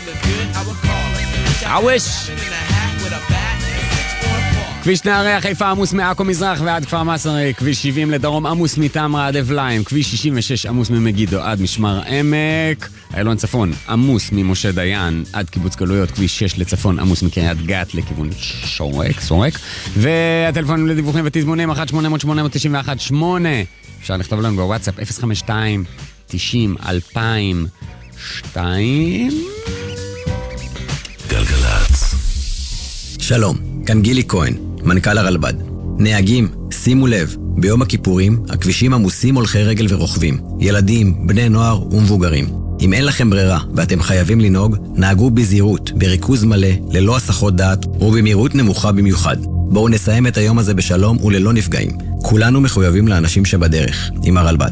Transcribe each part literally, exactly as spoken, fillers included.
אווש! כביש נהריה חיפה עמוס מעכו מזרח ועד כפר מסריק, כביש שבעים לדרום עמוס מתמרה עד אבליים, כביש שישים ושש עמוס ממגידו עד משמר העמק, איילון צפון עמוס ממשה דיין עד קיבוץ גלויות, כביש שש לצפון עמוס מקריית גת לכיוון שורק, סורק, והטלפונים לדיווחים ותזמונים אחת שמונה אפס אפס שמונה תשע אחת שמונה, אפשר לכתוב לנו בוואטסאפ אפס חמש שתיים תשעים אלפיים שתיים. גלגלצ. שלום, כאן גילי כהן, מנכ"ל הרלב"ד. נהגים, שימו לב, ביום הכיפורים הכבישים עמוסים הולכי רגל ורוכבים, ילדים, בני נוער ומבוגרים. אם אין לכם ברירה ואתם חייבים לנהוג, נהגו בזהירות, בריכוז מלא, ללא הסחות דעת ובמהירות נמוכה במיוחד. בואו נסיים את היום הזה בשלום וללא נפגעים. כולנו מחויבים לאנשים שבדרך, עם הרלב"ד.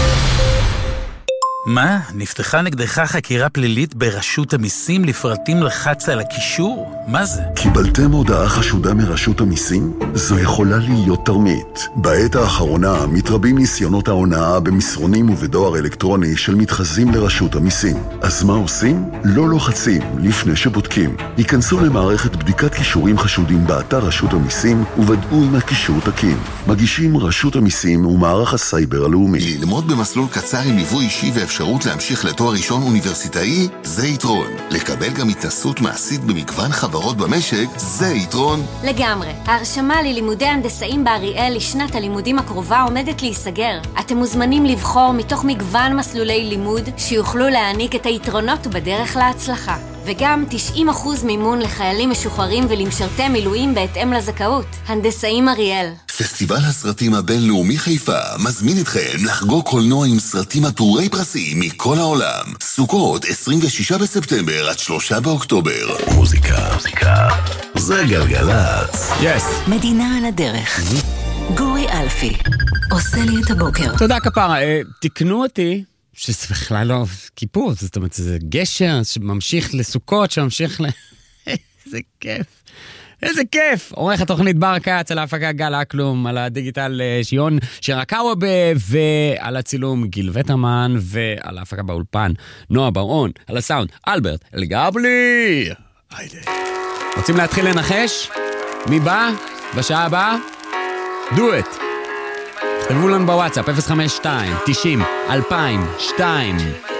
מה? נפתחה נגדך חקירה פלילית ברשות המיסים לפרטים לחץ על הקישור? מה זה? קיבלתם הודעה חשודה מרשות המיסים? זו יכולה להיות תרמית. בעת האחרונה מתרבים ניסיונות ההונאה במסרונים ובדואר אלקטרוני של מתחזים לרשות המיסים. אז מה עושים? לא לוחצים לפני שבודקים. היכנסו למערכת בדיקת קישורים חשודים באתר רשות המיסים ובדעו אם הקישור תקין. מגישים רשות המיסים ומערך הסייבר הלאומי. ללמוד במסלול קצר עם ליווי אישי ואפשר אפשרות להמשיך לתואר ראשון אוניברסיטאי, זה יתרון. לקבל גם התנסות מעשית במגוון חברות במשק, זה יתרון. לגמרי. ההרשמה ללימודי הנדסאים באריאל לשנת הלימודים הקרובה עומדת להיסגר. אתם מוזמנים לבחור מתוך מגוון מסלולי לימוד שיוכלו להעניק את היתרונות בדרך להצלחה. וגם תשעים אחוז מימון לחיילים משוחררים ולמשרתי מילואים בהתאם לזכאות. הנדסאים אריאל. פסטיבל הסרטים הבינלאומי חיפה מזמין אתכם לחגוג קולנוע עם סרטים עטורי פרסים מכל העולם. סוכות עשרים ושישה בספטמבר עד שלושה באוקטובר. מוזיקה, מוזיקה. זה גלגלצ. יס. מדינה על הדרך. גורי אלפי. עושה לי את הבוקר. תודה כפרה. תקנו אותי. שזה בכלל לא כיפור, זאת אומרת, זה גשר שממשיך לסוכות, שממשיך ל... איזה כיף, איזה כיף. עורך התוכנית בר קץ, על ההפקה גל אקלום, על הדיגיטל שיון שרקאוובה, ועל הצילום גיל וטרמן, ועל ההפקה באולפן נועה ברעון, על הסאונד אלברט אלגבלי. היידה. רוצים להתחיל לנחש? מי בא? בשעה הבאה? Do it. תכתבו לנו בוואטסאפ אפס חמש שתיים תשעים אלפיים שתיים.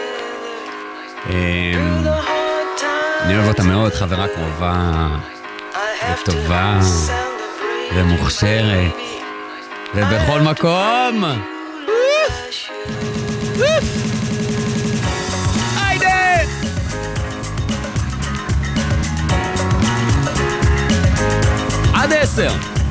אני אוהב אותה מאוד, חברה קרובה וטובה ומוכשרת ובכל מקום. היידה! עד עשר.